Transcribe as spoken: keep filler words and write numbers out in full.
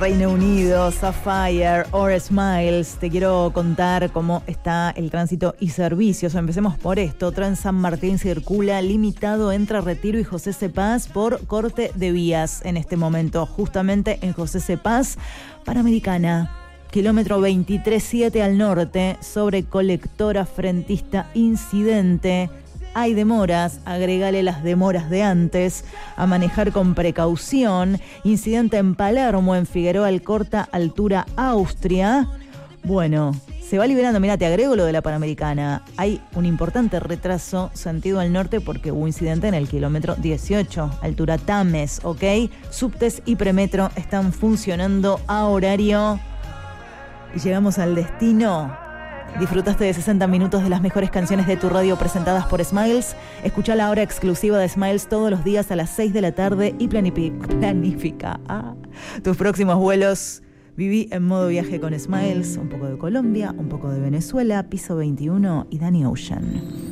Reino Unido, Sapphire, or Smiles. Te quiero contar cómo está el tránsito y servicios. Empecemos por esto. Trans San Martín circula limitado entre Retiro y José Cepaz por corte de vías en este momento. Justamente en José Cepaz, Panamericana, kilómetro veintitrés siete al norte, sobre Colectora Frentista, incidente. Hay demoras, agregale las demoras de antes, a manejar con precaución. Incidente en Palermo, en Figueroa Alcorta, altura Austria. Bueno, se va liberando, mira, te agrego lo de la Panamericana. Hay un importante retraso sentido al norte porque hubo incidente en el kilómetro dieciocho, altura Tames, ¿ok? Subtes y premetro están funcionando a horario. Y llegamos al destino. ¿Disfrutaste de sesenta minutos de las mejores canciones de tu radio presentadas por Smiles? Escucha la hora exclusiva de Smiles todos los días a las seis de la tarde y planifica, planifica ah, tus próximos vuelos. Viví en modo viaje con Smiles, un poco de Colombia, un poco de Venezuela, Piso veintiuno y Danny Ocean.